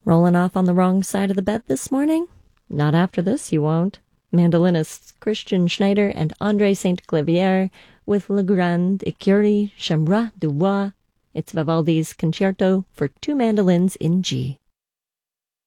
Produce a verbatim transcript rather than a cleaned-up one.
Rolling off on the wrong side of the bed this morning? Not after this, you won't. Mandolinists Christian Schneider and André Saint-Clavier with Le Grand Écurie Chambre du Bois. It's Vivaldi's Concerto for Two Mandolins in G.